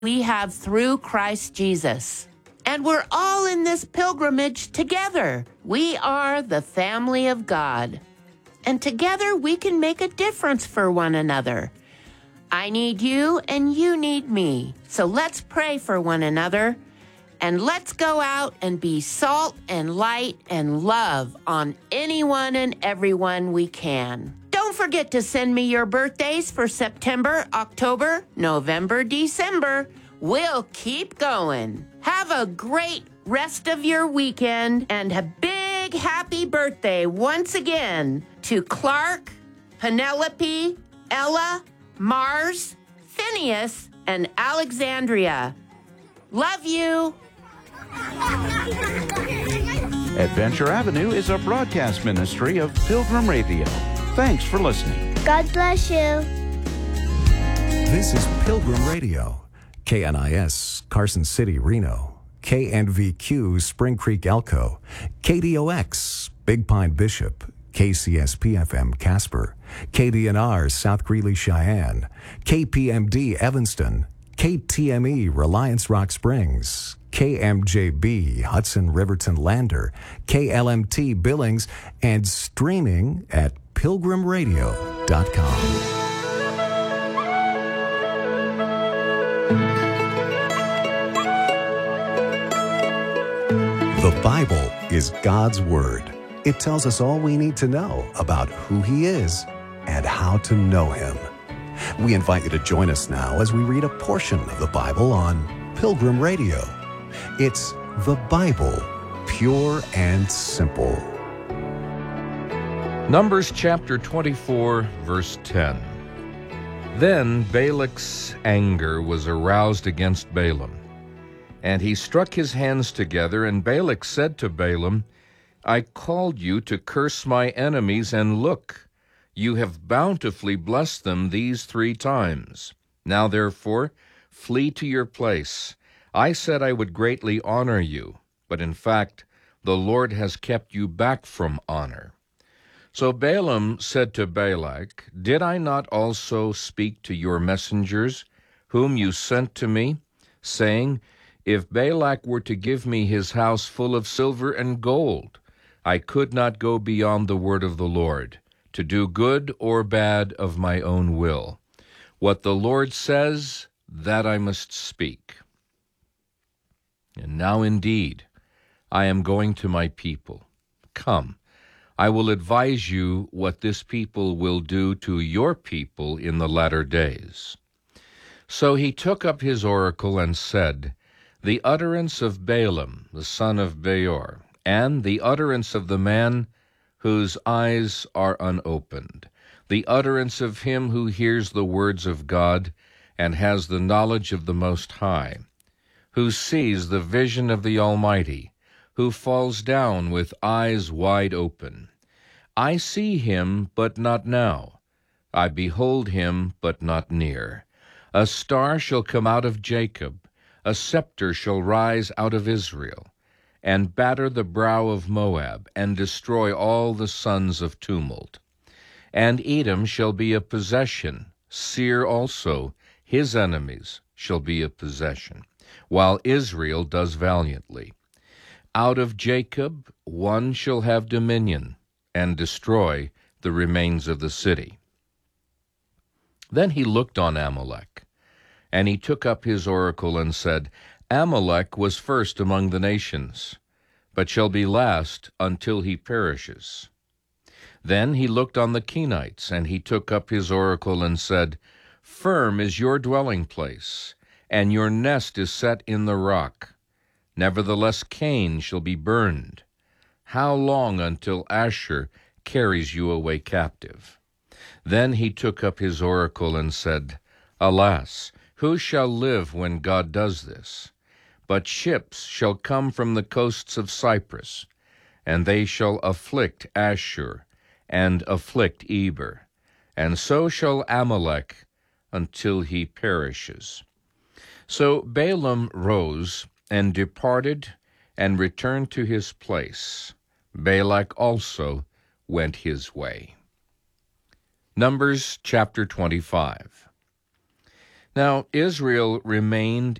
we have through Christ Jesus. And we're all in this pilgrimage together. We are the family of God. And together we can make a difference for one another. I need you and you need me. So let's pray for one another. And let's go out and be salt and light and love on anyone and everyone we can. Don't forget to send me your birthdays for September, October, November, December. We'll keep going. Have a great rest of your weekend and a big happy birthday once again to Clark, Penelope, Ella, Mars, Phineas, and Alexandria. Love you. Adventure Avenue is a broadcast ministry of Pilgrim Radio. Thanks for listening. God bless you. This is Pilgrim Radio, KNIS, Carson City, Reno, KNVQ, Spring Creek, Elko, KDOX, Big Pine, Bishop, KCSP-FM, Casper, KDNR, South Greeley, Cheyenne, KPMD, Evanston, KTME, Reliance Rock Springs, KMJB, Hudson Riverton Lander, KLMT Billings, and streaming at pilgrimradio.com. The Bible is God's Word. It tells us all we need to know about who He is and how to know Him. We invite you to join us now as we read a portion of the Bible on Pilgrim Radio. It's the Bible, pure and simple. Numbers chapter 24, verse 10. Then Balak's anger was aroused against Balaam, and he struck his hands together, and Balak said to Balaam, I called you to curse my enemies, and look, you have bountifully blessed them these 3 times. Now therefore, flee to your place. I said I would greatly honor you, but in fact, the Lord has kept you back from honor. So Balaam said to Balak, Did I not also speak to your messengers, whom you sent to me, saying, If Balak were to give me his house full of silver and gold, I could not go beyond the word of the Lord, to do good or bad of my own will. What the Lord says, that I must speak. And now indeed, I am going to my people. Come, I will advise you what this people will do to your people in the latter days. So he took up his oracle and said, The utterance of Balaam, the son of Beor, and the utterance of the man whose eyes are unopened, the utterance of him who hears the words of God and has the knowledge of the Most High, who sees the vision of the Almighty, who falls down with eyes wide open. I see him, but not now. I behold him, but not near. A star shall come out of Jacob, a scepter shall rise out of Israel, and batter the brow of Moab, and destroy all the sons of tumult. And Edom shall be a possession, Seir also, his enemies, shall be a possession, while Israel does valiantly. Out of Jacob one shall have dominion, and destroy the remains of the city. Then he looked on Amalek, and he took up his oracle and said, Amalek was first among the nations, but shall be last until he perishes. Then he looked on the Kenites, and he took up his oracle and said, Firm is your dwelling place, and your nest is set in the rock. Nevertheless Cain shall be burned. How long until Asher carries you away captive? Then he took up his oracle and said, Alas, who shall live when God does this? But ships shall come from the coasts of Cyprus, and they shall afflict Ashur, and afflict Eber, and so shall Amalek until he perishes. So Balaam rose and departed and returned to his place. Balak also went his way. Numbers chapter 25. Now Israel remained